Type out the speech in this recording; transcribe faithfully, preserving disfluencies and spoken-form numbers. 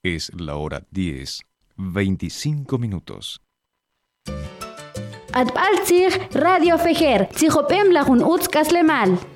Es la hora diez, veinticinco minutos. Atbaltzig Radio Fejer, Tzijopem Lajun Utzkaslemal.